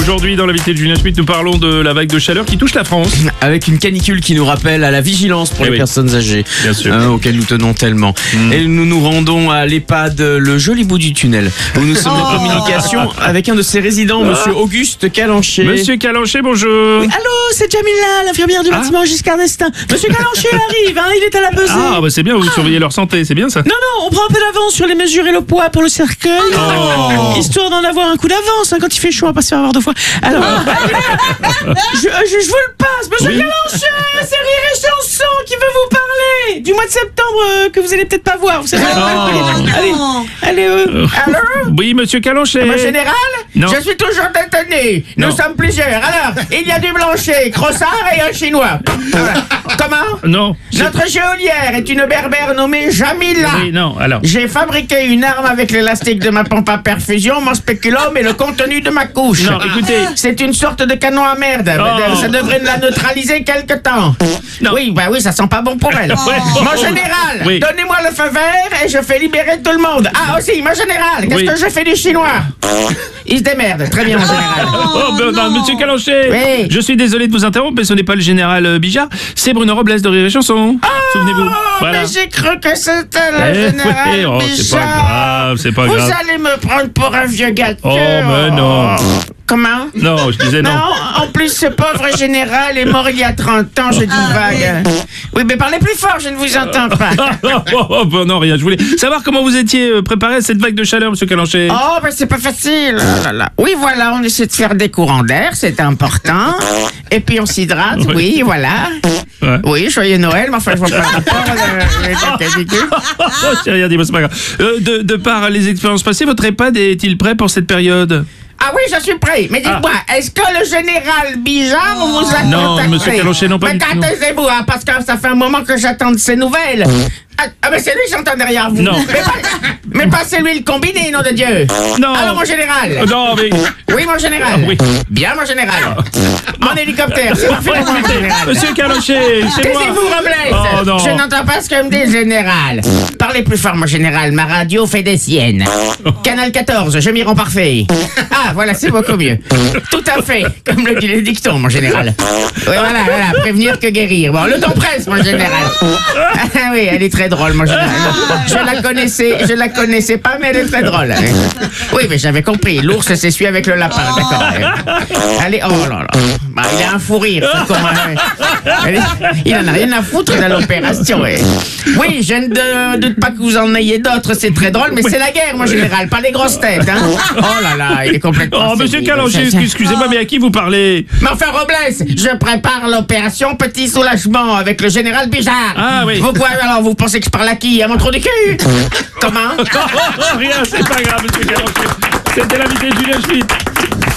Aujourd'hui, dans l'invité de Julien Schmitt, nous parlons de la vague de chaleur qui touche la France. Avec une canicule qui nous rappelle à la vigilance pour les personnes âgées, bien sûr. Auxquelles nous tenons tellement. Et nous nous rendons à l'EHPAD Le Joli Bout du Tunnel, où nous sommes en communication avec un de ses résidents, monsieur Auguste Calanché. Monsieur Calanché, bonjour. Oui, allô, c'est Jamila, l'infirmière du bâtiment Giscard d'Estaing. Monsieur Calanché arrive, il est à la pesée. Ah, bah c'est bien, vous surveillez leur santé, c'est bien ça. Non, on prend un peu d'avance sur les mesures et le poids pour le cercueil. Histoire d'en avoir un coup d'avance quand il fait chaud, on va pas se faire avoir deux fois. Alors, je vous le passe, monsieur Calanché, c'est Rire et Chanson qui veut vous parler du mois de septembre que vous allez peut-être pas voir. Vous savez. Allez, allô. Oui, monsieur Calanché. Mon général, Non. je suis toujours détenu. Nous Non. sommes plusieurs. Alors, il y a du Blanchet, Crossard et un Chinois. Voilà. Comment? Non. Notre geôlière est une berbère nommée Jamila. Oui, non, alors. J'ai fabriqué une arme avec l'élastique de ma pompe à perfusion, mon spéculum et le contenu de ma couche. Non, écoutez. C'est une sorte de canon à merde. Oh. Ça devrait la neutraliser quelque temps. Non. Oui, ça sent pas bon pour elle. Ouais. Mon général, Oui. donnez-moi le feu vert et je fais libérer tout le monde. Ah, aussi, mon général, qu'est-ce Oui. que je fais du chinois? Il se démerde. Très bien, mon général. Non, monsieur Calanché. Oui. Je suis désolé de vous interrompre, mais ce n'est pas le général Bijard, c'est Bruno Robles de Rire et Chanson. Souvenez-vous. Voilà. Mais j'ai cru que c'était le Eh, général oui, oh, c'est pas Bijard. grave, c'est pas Vous grave. allez me prendre pour un vieux gâteux. Oh, mais non. Comment? Non, je disais non. Non, en plus, ce pauvre général est mort il y a 30 ans, je dis vague. Oui, mais parlez plus fort, je ne vous entends pas. Non, rien, je voulais savoir comment vous étiez préparé à cette vague de chaleur, monsieur Calanché. Oh, ben c'est pas facile. Oh là là. Oui, voilà, on essaie de faire des courants d'air, c'est important. Et puis on s'hydrate, oui, voilà. Ouais. Oui, joyeux Noël, mais enfin, je vois pas le rapport avec la canicule. J'ai rien dit, mais c'est pas grave. De par les expériences passées, votre EHPAD est-il prêt pour cette période? Ah oui, je suis prêt. Mais dites-moi, est-ce que le général Bijard vous a Non, contacté? monsieur Calanché, non, pas Mais du tout. taisez-vous, hein, parce que ça fait un moment que j'attends de ces nouvelles. Ah, mais c'est lui que j'entends derrière vous. Non. Mais pas c'est lui le combiné, nom de Dieu. Non. Alors, mon général. Non, mais... Oui, mon général. Oui. Bien, mon général. Mon hélicoptère, c'est parfait pour moi, mon général. Monsieur Calanché, c'est moi. Taisez-vous, Robles. Oh, non. Je n'entends pas ce que me dit le général. Parlez plus fort, mon général. Ma radio fait des siennes. Canal 14, je m'y rends parfait. Ah, voilà, c'est beaucoup mieux. Tout à fait, comme le dit le dicton, mon général. Oui, voilà, prévenir que guérir. Bon, le temps presse, mon général. Ah oui, elle est très drôle, mon général. Je la connaissais pas, mais elle est très drôle. Oui, mais j'avais compris. L'ours s'essuie avec le lapin, d'accord. Allez, oh là là. Bah, il a un fou rire. C'est comment, il en a rien à foutre dans l'opération. Oui, je ne doute pas que vous en ayez d'autres, c'est très drôle, mais c'est la guerre, mon général, pas les grosses têtes. Hein. Oh là là, il est complètement... Oh, monsieur Calanché, excusez-moi, mais à qui vous parlez? Mais enfin, Robles, je prépare l'opération Petit Soulagement avec le général Bijard. Ah oui. Vous pensez que je parle à qui? À mon trou du cul? Comment? Rien, c'est pas grave, monsieur Calanché. C'était l'invité de Julien Schmitt.